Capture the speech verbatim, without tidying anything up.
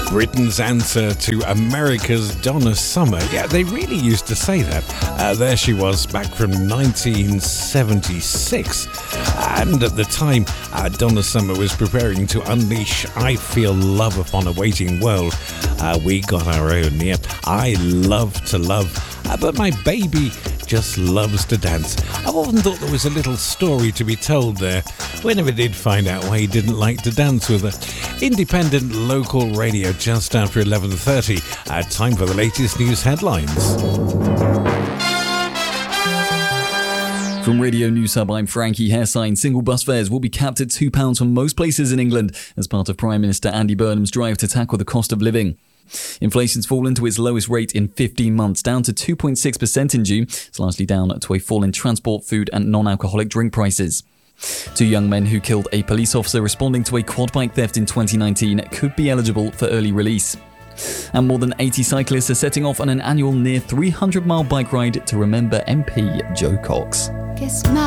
Britain's answer to America's Donna Summer. Yeah, they really used to say that. Uh, there she was back from nineteen seventy-six. And at the time, uh, Donna Summer was preparing to unleash I Feel Love Upon a Waiting World. Uh, we got our own, yeah. I love to love, uh, but my baby just loves to dance. I've often thought there was a little story to be told there. We never did find out why he didn't like to dance with her. Independent local radio just after eleven thirty. Uh, time for the latest news headlines. From Radio News Hub, I'm Frankie Hairsign. Single bus fares will be capped at two pounds for most places in England as part of Prime Minister Andy Burnham's drive to tackle the cost of living. Inflation's fallen to its lowest rate in fifteen months, down to two point six percent in June. It's largely down to a fall in transport, food and non-alcoholic drink prices. Two young men who killed a police officer responding to a quad bike theft in twenty nineteen could be eligible for early release. And more than eighty cyclists are setting off on an annual near three hundred mile bike ride to remember M P Jo Cox.